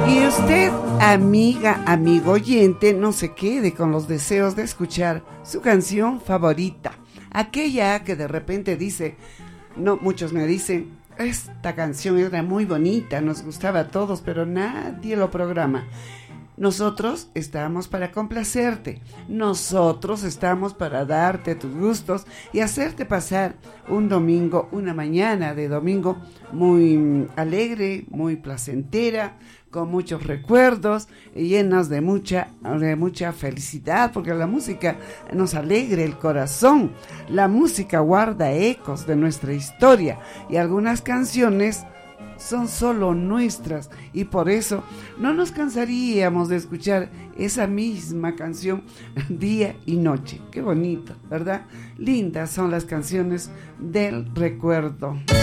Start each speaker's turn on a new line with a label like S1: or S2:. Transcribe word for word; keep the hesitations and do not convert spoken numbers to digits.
S1: Y usted, amiga, amigo oyente, no se quede con los deseos de escuchar su canción favorita. Aquella que de repente dice, no, muchos me dicen, esta canción era muy bonita, nos gustaba a todos, pero nadie lo programa. Nosotros estamos para complacerte, nosotros estamos para darte tus gustos y hacerte pasar un domingo, una mañana de domingo muy alegre, muy placentera, con muchos recuerdos y llenas de mucha, de mucha felicidad, porque la música nos alegra el corazón. La música guarda ecos de nuestra historia y algunas canciones son solo nuestras y por eso no nos cansaríamos de escuchar esa misma canción día y noche. Qué bonito, ¿verdad? Lindas son las canciones del recuerdo.